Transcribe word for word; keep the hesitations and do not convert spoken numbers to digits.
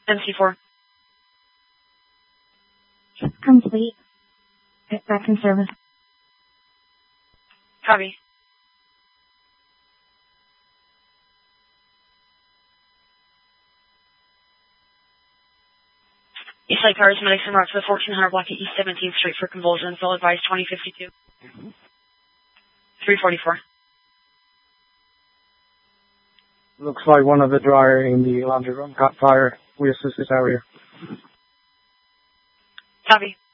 M C four. Complete. Get back in service. Copy. Eastside paramedics en route to the fourteen hundred block at East seventeenth Street for convulsions. They'll advise twenty fifty-two. three forty-four. Looks like one of the dryer in the laundry room caught fire. We assist this area. Copy.